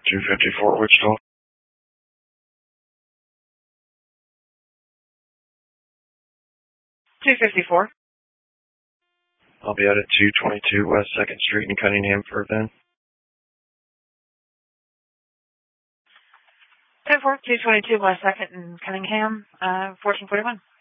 254 Wichita. 254. I'll be out at 222 West 2nd Street in Cunningham for a van. 222 West 2nd in Cunningham, 1441.